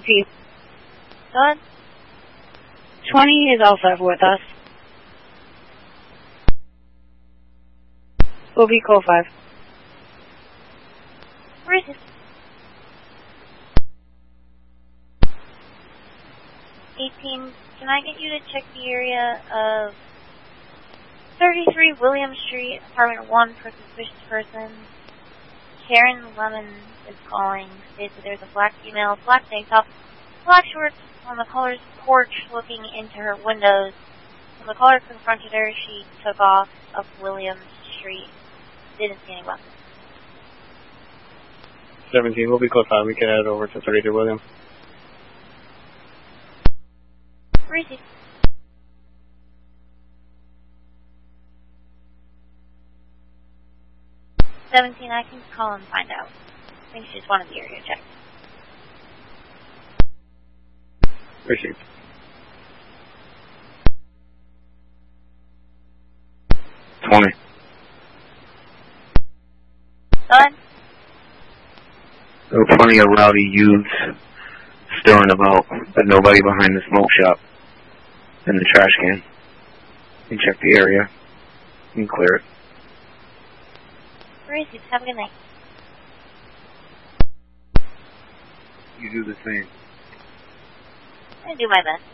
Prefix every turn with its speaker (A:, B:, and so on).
A: Repeat.
B: Done.
A: 20 is also with us. We'll be call 5.
B: Where is it? 18, can I get you to check the area of 33 William Street, apartment 1 for suspicious person? Karen Lemon is calling. States that there's a black female, black tank top, black shorts on the caller's porch looking into her windows. When the caller confronted her, she took off up William Street. Didn't see any weapons.
C: 17, we'll be close 5. We can head over to 33 William.
B: Receive. I can call and find out. I think she just wanted the area checked.
C: Received.
B: Done.
D: There were plenty of rowdy youths stirring about, but nobody behind the smoke shop and the trash can. You can check the area. You can clear it.
B: Received. Have a good night.
D: You do the same.
B: I do my best.